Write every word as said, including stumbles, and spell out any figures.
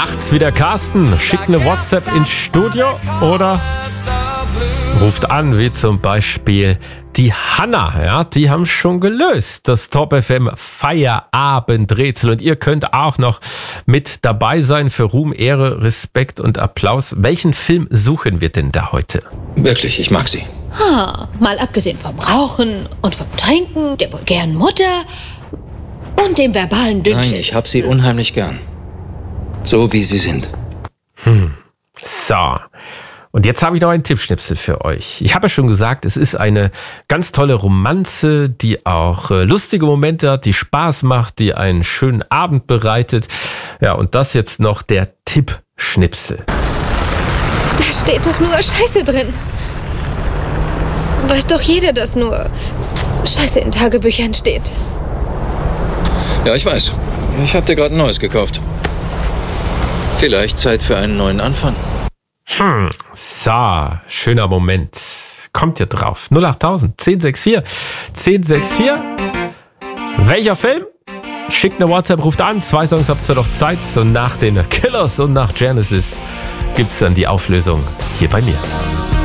Macht's wie der Carsten. Schickt eine WhatsApp ins Studio oder ruft an, wie zum Beispiel die Hanna. Ja, die haben schon gelöst, das Top F M Feierabendrätsel. Und ihr könnt auch noch mit dabei sein für Ruhm, Ehre, Respekt und Applaus. Welchen Film suchen wir denn da heute? Wirklich, ich mag sie. Ha, mal abgesehen vom Rauchen und vom Trinken, der vulgären Mutter und dem verbalen Dünnschiss. Nein, ich hab sie unheimlich gern. So wie sie sind. Hm. So. Und jetzt habe ich noch einen Tippschnipsel für euch. Ich habe ja schon gesagt, es ist eine ganz tolle Romanze, die auch äh, lustige Momente hat, die Spaß macht, die einen schönen Abend bereitet. Ja, und das jetzt noch der Tippschnipsel. Da steht doch nur Scheiße drin. Weiß doch jeder, dass nur Scheiße in Tagebüchern steht. Ja, ich weiß. Ich habe dir gerade ein neues gekauft. Vielleicht Zeit für einen neuen Anfang. Hm, so, schöner Moment. Kommt ihr drauf? null acht tausend, zehn sechs vier, zehn sechs vier. Welcher Film? Schickt eine WhatsApp, ruft an. Zwei Songs habt ihr noch Zeit. Und nach den Killers und nach Genesis gibt's dann die Auflösung hier bei mir.